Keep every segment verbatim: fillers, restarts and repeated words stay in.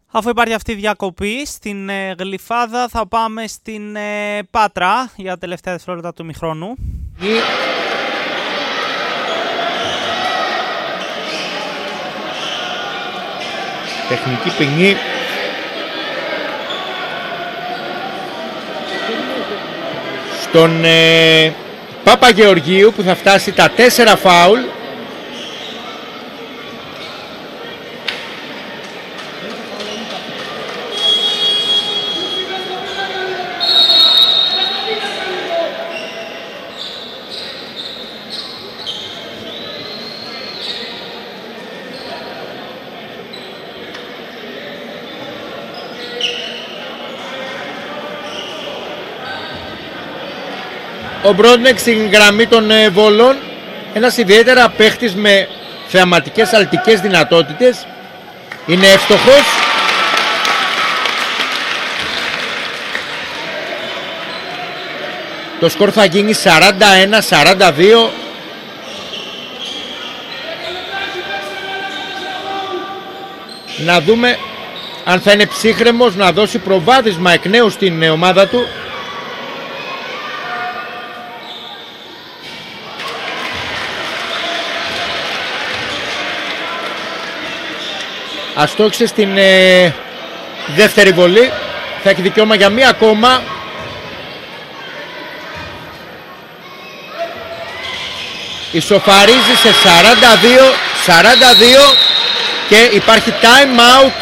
Αφού υπάρχει αυτή η διακοπή στην ε, Γλυφάδα, θα πάμε στην ε, Πάτρα για τα τελευταία δευτερόλεπτα του ημιχρόνου. Τεχνική ποινή. Στον ε, Παπαγεωργίου που θα φτάσει τα τέσσερα φάουλ. Ο Μπρόντνεκ στην γραμμή των ε, Βόλων, ένας ιδιαίτερα παίχτης με θεαματικές αλτικές δυνατότητες, είναι εύστοχος. Το σκορ θα γίνει σαράντα ένα σαράντα δύο. Να δούμε αν θα είναι ψύχρεμος να δώσει προβάδισμα εκ νέου στην ε, ομάδα του. Αστόχισε στην ε, δεύτερη βολή. Θα έχει δικαίωμα για μία ακόμα. Ισοφαρίζει σε σαράντα δύο σαράντα δύο και υπάρχει time out.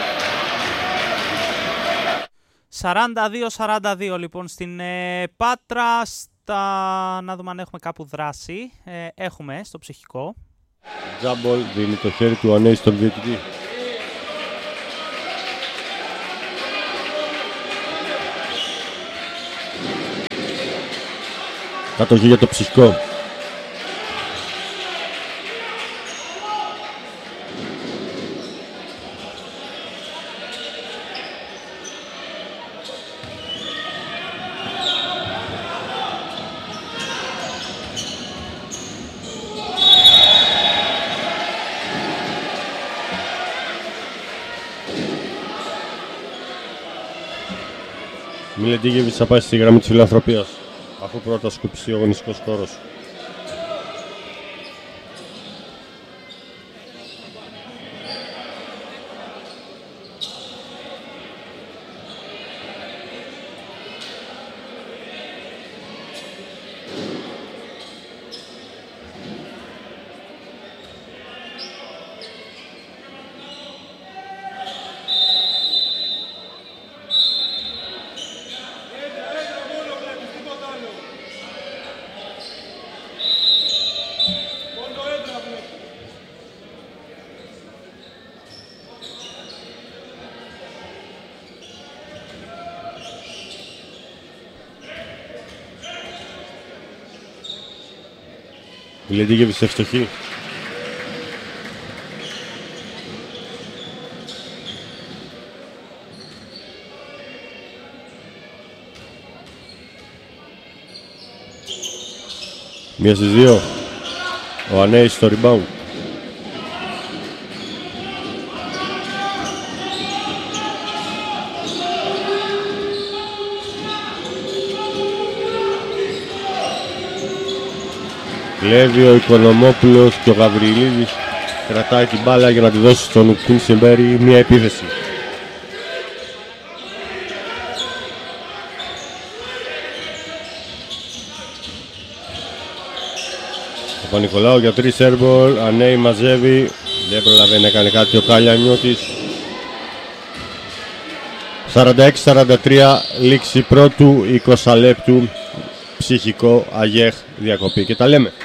σαράντα δύο σαράντα δύο λοιπόν στην ε, Πάτρα. Στα... Να δούμε αν έχουμε κάπου δράση. Ε, έχουμε στο ψυχικό. Τζάμπολ δίνει το χέρι του Ανέη στον διαιτητή. Κατοχή για το ψυχικό. Μιλεντίγεβιτς θα πάει στη γραμμή της φιλανθρωπίας, αφού πρώτα σκουπιστεί ο αγωνιστικός χώρος. Μιλεντίγεβιτς ευστοχή. Μία στις δύο. Ο Ανέης στο rebound. Κλέβει ο Οικονομόπουλος και ο Γαβριλίδης. Κρατάει την μπάλα για να τη δώσει στον Κίνσεμπερι μια επίθεση. Ο Παπα-Νικολάου για τρεις airball. Ανέη μαζεύει. Δεν προλαβαίνει να κάνει κάτι ο Καλιανιώτης. σαράντα έξι σαράντα τρία λήξη πρώτου είκοσι λεπτού. Ψυχικό, Αγέχ, διακοπή και τα λέμε.